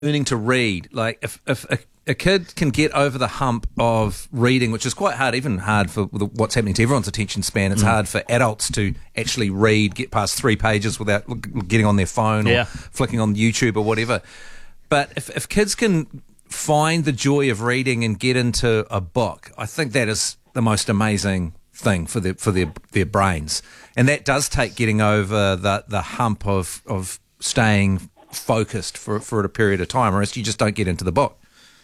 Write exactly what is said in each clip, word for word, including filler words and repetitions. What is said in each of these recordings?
learning to read. Like if, if a, a kid can get over the hump of reading, which is quite hard, even hard for what's happening to everyone's attention span. It's mm. hard for adults to actually read, get past three pages without getting on their phone or yeah. flicking on YouTube or whatever. But if, if kids can find the joy of reading and get into a book, I think that is the most amazing thing for their for their their brains. And that does take getting over the the hump of of staying focused for for a period of time, or else you just don't get into the book.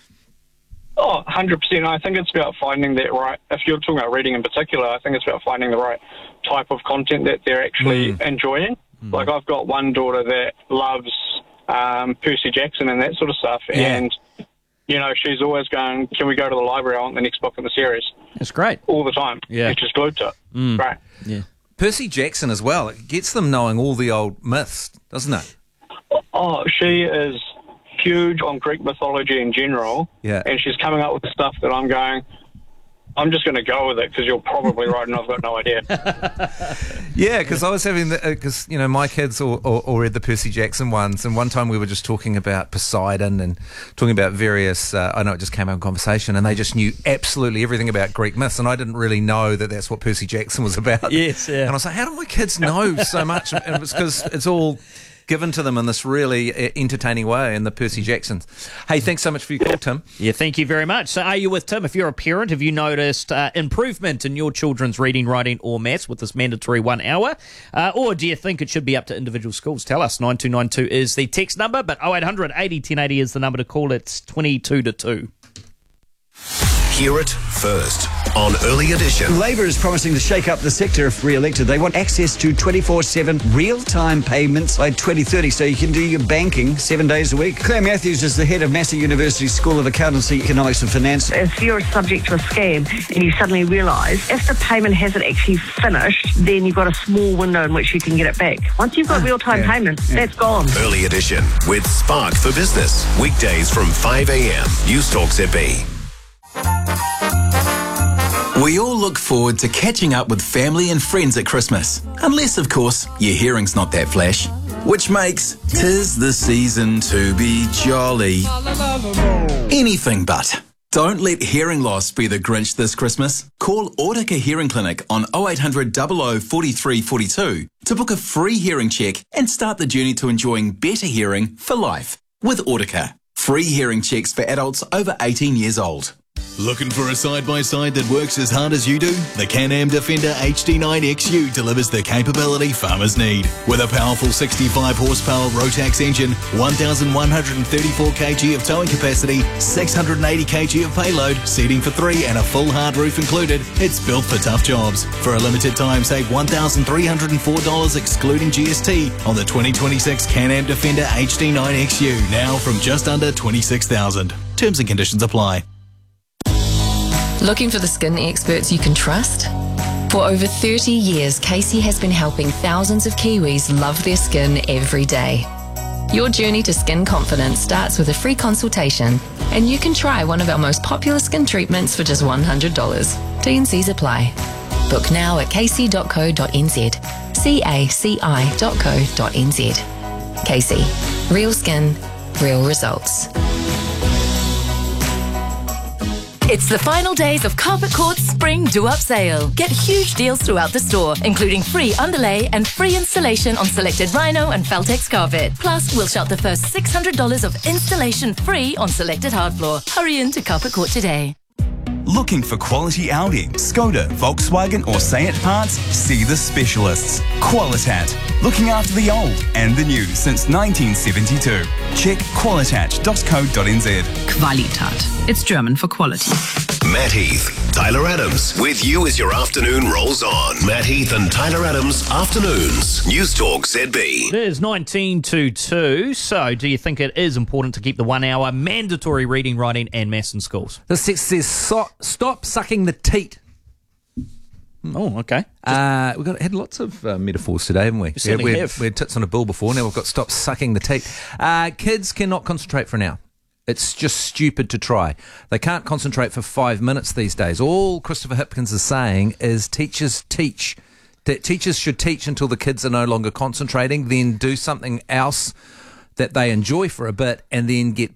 Oh, one hundred percent. I think it's about finding that right, if you're talking about reading in particular, I think it's about finding the right type of content that they're actually mm. enjoying. Mm. Like I've got one daughter that loves um, Percy Jackson and that sort of stuff, yeah. and you know, she's always going, can we go to the library? I want the next book in the series. That's great. All the time. Yeah. She's just glued to it. Mm. Right. Yeah. Percy Jackson as well. It gets them knowing all the old myths, doesn't it? Oh, she is huge on Greek mythology in general. Yeah. And she's coming up with stuff that I'm going, I'm just going to go with it because you're probably right and I've got no idea. Yeah, because I was having the, because, you know, my kids all, all, all read the Percy Jackson ones, and one time we were just talking about Poseidon and talking about various, uh, I know it just came out in conversation, and they just knew absolutely everything about Greek myths, and I didn't really know that that's what Percy Jackson was about. Yes, yeah. And I was like, how do my kids know so much? And it's because it's all given to them in this really entertaining way in the Percy Jacksons. Hey, thanks so much for your call, Tim. Yeah, thank you very much. So are you with Tim? If you're a parent, have you noticed uh, improvement in your children's reading, writing or maths with this mandatory one hour? Uh, or do you think it should be up to individual schools? Tell us. nine two nine two is the text number, but oh eight hundred eighty ten eighty is the number to call. It's twenty-two to two. Hear it first on Early Edition. Labor is promising to shake up the sector if re-elected. They want access to twenty-four seven real-time payments by twenty thirty, so you can do your banking seven days a week. Claire Matthews is the head of Massey University School of Accountancy, Economics and Finance. If you're subject to a scam and you suddenly realise if the payment hasn't actually finished, then you've got a small window in which you can get it back. Once you've got real-time yeah, payments, yeah. that's gone. Early Edition with Spark for Business. Weekdays from five a.m. News Talk Z B. We all look forward to catching up with family and friends at Christmas. Unless, of course, your hearing's not that flash. Which makes "'tis the season to be jolly" anything but. Don't let hearing loss be the Grinch this Christmas. Call Audica Hearing Clinic on oh eight hundred, double oh, forty-three forty-two to book a free hearing check and start the journey to enjoying better hearing for life. With Audica. Free hearing checks for adults over eighteen years old. Looking for a side-by-side that works as hard as you do? The Can-Am Defender H D nine X U delivers the capability farmers need. With a powerful sixty-five horsepower Rotax engine, one thousand one hundred thirty-four kilograms of towing capacity, six hundred eighty kilograms of payload, seating for three and a full hard roof included, it's built for tough jobs. For a limited time, save one thousand three hundred four dollars excluding G S T on the twenty twenty-six Can-Am Defender H D nine X U, now from just under twenty-six thousand dollars. Terms and conditions apply. Looking for the skin experts you can trust? For over thirty years, Casey has been helping thousands of Kiwis love their skin every day. Your journey to skin confidence starts with a free consultation, and you can try one of our most popular skin treatments for just one hundred dollars. T and Cs apply. Book now at casey dot co dot n z. C A C I dot co dot n z. Casey. Real skin, real results. It's the final days of Carpet Court's Spring Do-Up Sale. Get huge deals throughout the store, including free underlay and free installation on selected Rhino and Feltex carpet. Plus, we'll shop the first six hundred dollars of installation free on selected hard floor. Hurry in to Carpet Court today. Looking for quality Audi, Skoda, Volkswagen or Seat parts? See the specialists. Qualitat. Looking after the old and the new since nineteen seventy-two. Check qualitat dot co dot n z. Qualitat. It's German for quality. Matt Heath, Tyler Adams, with you as your afternoon rolls on. Matt Heath and Tyler Adams, Afternoons. News Talk Z B. It is nineteen to two, so do you think it is important to keep the one hour mandatory reading, writing and maths in schools? The text says, so, stop sucking the teat. Oh, okay. Uh, we've got had lots of uh, metaphors today, haven't we? We certainly we have. We had tits on a bill before, now we've got stop sucking the teat. Uh, kids cannot concentrate for an hour. It's just stupid to try. They can't concentrate for five minutes these days. All Christopher Hipkins is saying is teachers teach. That teachers should teach until the kids are no longer concentrating, then do something else that they enjoy for a bit and then get